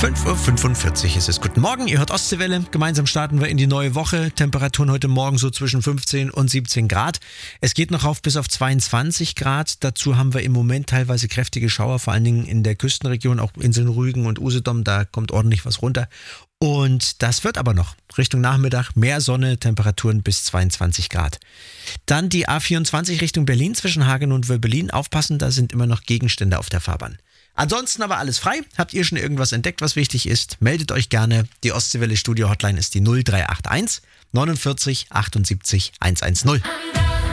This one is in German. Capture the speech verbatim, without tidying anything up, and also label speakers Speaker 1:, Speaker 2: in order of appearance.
Speaker 1: fünf Uhr fünfundvierzig ist es. Guten Morgen, ihr hört Ostseewelle. Gemeinsam starten wir in die neue Woche. Temperaturen heute Morgen so zwischen fünfzehn und siebzehn Grad. Es geht noch auf bis auf zweiundzwanzig Grad. Dazu haben wir im Moment teilweise kräftige Schauer, vor allen Dingen in der Küstenregion, auch Inseln Rügen und Usedom. Da kommt ordentlich was runter. Und das wird aber noch. Richtung Nachmittag mehr Sonne, Temperaturen bis zweiundzwanzig Grad. Dann die A vierundzwanzig Richtung Berlin zwischen Hagen und Wöbbelin. Aufpassen, da sind immer noch Gegenstände auf der Fahrbahn. Ansonsten aber alles frei. Habt ihr schon irgendwas entdeckt, was wichtig ist? Meldet euch gerne. Die Ostseewelle Studio Hotline ist die null drei acht eins neunundvierzig achtundsiebzig hundertzehn.